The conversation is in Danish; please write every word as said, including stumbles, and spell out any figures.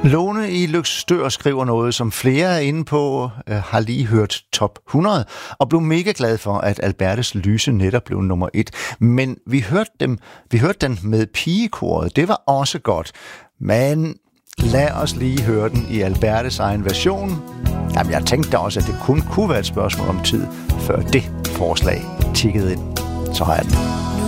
Lone i Løgstør skriver noget, som flere er inde på, øh, har lige hørt top hundrede, og blev mega glad for, at Albertes Lyse netop blev nummer et. Men vi hørte, dem, vi hørte den med pigekoret. Det var også godt. Men lad os lige høre den i Albertes egen version. Jamen, jeg tænkte da også, at det kun kunne være et spørgsmål om tid, før det forslag tikkede ind. Så har jeg den.